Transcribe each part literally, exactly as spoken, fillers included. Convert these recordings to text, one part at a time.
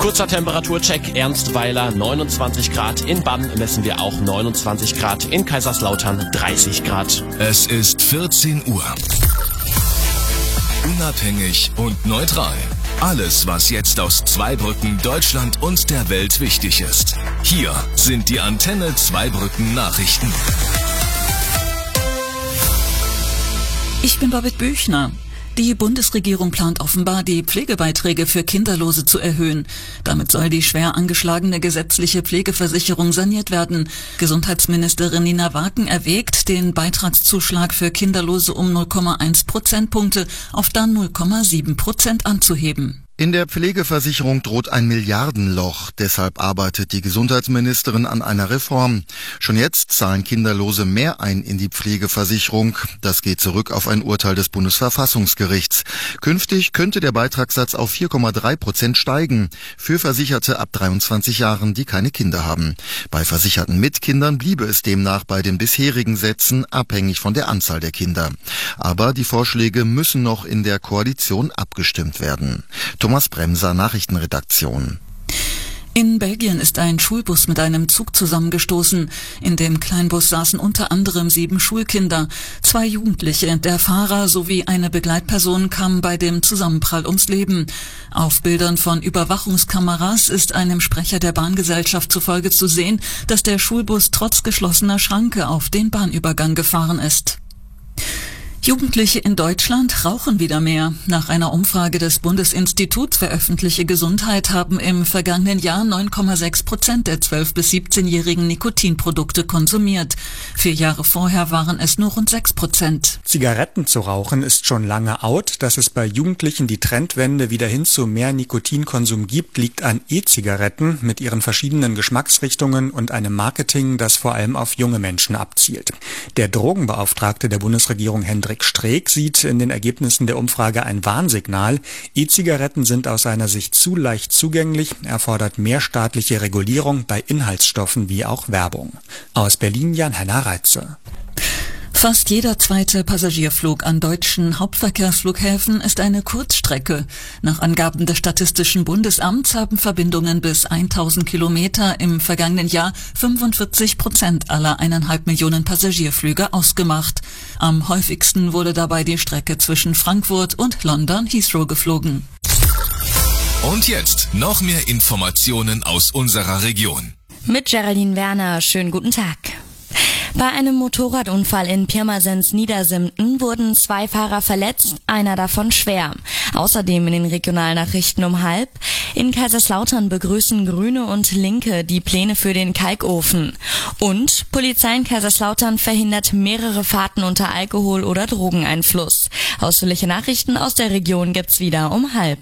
Kurzer Temperaturcheck, Ernstweiler neunundzwanzig Grad, in Bann messen wir auch neunundzwanzig Grad, in Kaiserslautern dreißig Grad. Es ist vierzehn Uhr. Unabhängig und neutral. Alles, was jetzt aus Zweibrücken, Deutschland und der Welt wichtig ist. Hier sind die Antenne Zweibrücken Nachrichten. Ich bin Babette Büchner. Die Bundesregierung plant offenbar, die Pflegebeiträge für Kinderlose zu erhöhen. Damit soll die schwer angeschlagene gesetzliche Pflegeversicherung saniert werden. Gesundheitsministerin Nina Waken erwägt, den Beitragszuschlag für Kinderlose um null Komma eins Prozentpunkte auf dann null Komma sieben Prozent anzuheben. In der Pflegeversicherung droht ein Milliardenloch. Deshalb arbeitet die Gesundheitsministerin an einer Reform. Schon jetzt zahlen Kinderlose mehr ein in die Pflegeversicherung. Das geht zurück auf ein Urteil des Bundesverfassungsgerichts. Künftig könnte der Beitragssatz auf vier Komma drei Prozent steigen. Für Versicherte ab dreiundzwanzig Jahren, die keine Kinder haben. Bei Versicherten mit Kindern bliebe es demnach bei den bisherigen Sätzen, abhängig von der Anzahl der Kinder. Aber die Vorschläge müssen noch in der Koalition abgestimmt werden. Thomas Bremser, Nachrichtenredaktion. In Belgien ist ein Schulbus mit einem Zug zusammengestoßen. In dem Kleinbus saßen unter anderem sieben Schulkinder. Zwei Jugendliche, der Fahrer sowie eine Begleitperson kamen bei dem Zusammenprall ums Leben. Auf Bildern von Überwachungskameras ist einem Sprecher der Bahngesellschaft zufolge zu sehen, dass der Schulbus trotz geschlossener Schranke auf den Bahnübergang gefahren ist. Jugendliche in Deutschland rauchen wieder mehr. Nach einer Umfrage des Bundesinstituts für öffentliche Gesundheit haben im vergangenen Jahr neun Komma sechs Prozent der zwölf- bis siebzehnjährigen Nikotinprodukte konsumiert. Vier Jahre vorher waren es nur rund sechs Prozent. Zigaretten zu rauchen ist schon lange out. Dass es bei Jugendlichen die Trendwende wieder hin zu mehr Nikotinkonsum gibt, liegt an E-Zigaretten mit ihren verschiedenen Geschmacksrichtungen und einem Marketing, das vor allem auf junge Menschen abzielt. Der Drogenbeauftragte der Bundesregierung Hendrik Streeck sieht in den Ergebnissen der Umfrage ein Warnsignal. E-Zigaretten sind aus seiner Sicht zu leicht zugänglich. Er fordert mehr staatliche Regulierung bei Inhaltsstoffen wie auch Werbung. Aus Berlin Jan-Henner Reitze. Fast jeder zweite Passagierflug an deutschen Hauptverkehrsflughäfen ist eine Kurzstrecke. Nach Angaben des Statistischen Bundesamts haben Verbindungen bis tausend Kilometer im vergangenen Jahr fünfundvierzig Prozent aller eineinhalb Millionen Passagierflüge ausgemacht. Am häufigsten wurde dabei die Strecke zwischen Frankfurt und London Heathrow geflogen. Und jetzt noch mehr Informationen aus unserer Region. Mit Geraldine Werner, schönen guten Tag. Bei einem Motorradunfall in Pirmasens-Niedersimten wurden zwei Fahrer verletzt, einer davon schwer. Außerdem in den Regionalnachrichten um halb. In Kaiserslautern begrüßen Grüne und Linke die Pläne für den Kalkofen. Und Polizei in Kaiserslautern verhindert mehrere Fahrten unter Alkohol- oder Drogeneinfluss. Ausführliche Nachrichten aus der Region gibt's wieder um halb.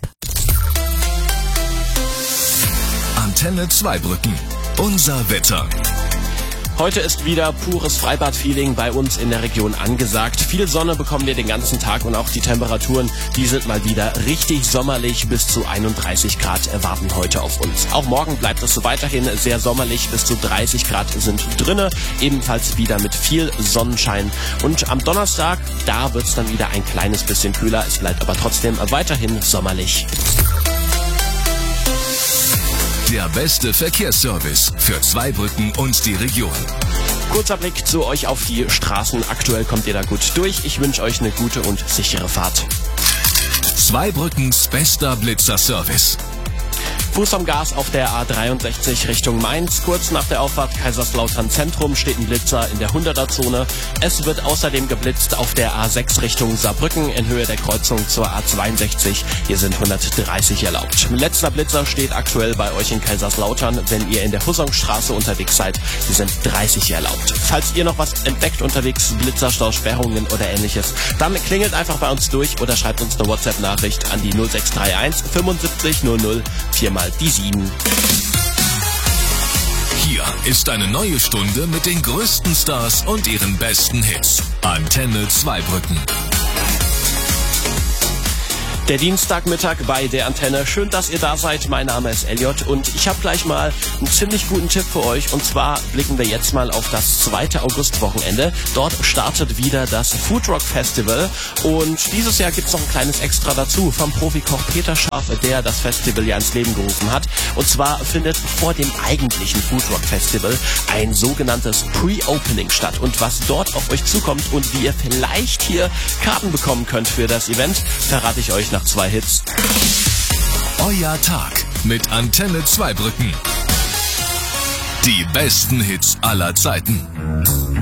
Antenne Zweibrücken. Unser Wetter. Heute ist wieder pures Freibad-Feeling bei uns in der Region angesagt. Viel Sonne bekommen wir den ganzen Tag und auch die Temperaturen, die sind mal wieder richtig sommerlich. Bis zu einunddreißig Grad erwarten heute auf uns. Auch morgen bleibt es so weiterhin sehr sommerlich. Bis zu dreißig Grad sind drinne, ebenfalls wieder mit viel Sonnenschein. Und am Donnerstag, da wird es dann wieder ein kleines bisschen kühler. Es bleibt aber trotzdem weiterhin sommerlich. Der beste Verkehrsservice für Zweibrücken und die Region. Kurzer Blick zu euch auf die Straßen. Aktuell kommt ihr da gut durch. Ich wünsche euch eine gute und sichere Fahrt. Zweibrückens bester Blitzerservice. Fuß am Gas auf der A dreiundsechzig Richtung Mainz. Kurz nach der Auffahrt Kaiserslautern Zentrum steht ein Blitzer in der hunderter-Zone. Es wird außerdem geblitzt auf der A sechs Richtung Saarbrücken in Höhe der Kreuzung zur A zweiundsechzig. Hier sind hundertdreißig erlaubt. Letzter Blitzer steht aktuell bei euch in Kaiserslautern, wenn ihr in der Hussongstraße unterwegs seid. Hier sind dreißig erlaubt. Falls ihr noch was entdeckt unterwegs, Blitzerstau, Sperrungen oder ähnliches, dann klingelt einfach bei uns durch oder schreibt uns eine WhatsApp-Nachricht an die null sechs drei eins fünfundsiebzig null null viermal die sieben. Hier ist eine neue Stunde mit den größten Stars und ihren besten Hits. Antenne Zweibrücken. Der Dienstagmittag bei der Antenne. Schön, dass ihr da seid. Mein Name ist Elliot und ich habe gleich mal einen ziemlich guten Tipp für euch. Und zwar blicken wir jetzt mal auf das zweite August-Wochenende. Dort startet wieder das Foodrock Festival und dieses Jahr gibt's noch ein kleines Extra dazu vom Profikoch Peter Scharf, der das Festival ja ins Leben gerufen hat. Und zwar findet vor dem eigentlichen Foodrock Festival ein sogenanntes Pre-Opening statt. Und was dort auf euch zukommt und wie ihr vielleicht hier Karten bekommen könnt für das Event, verrate ich euch nach zwei Hits. Euer Tag mit Antenne Zweibrücken. Die besten Hits aller Zeiten.